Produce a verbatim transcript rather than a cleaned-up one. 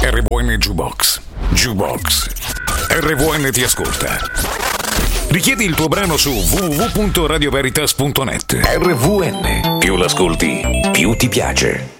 R V N Jukebox. Jukebox. R V N ti ascolta. Richiedi il tuo brano su w w w punto radio veritas punto net. R V N. Più l'ascolti, più ti piace.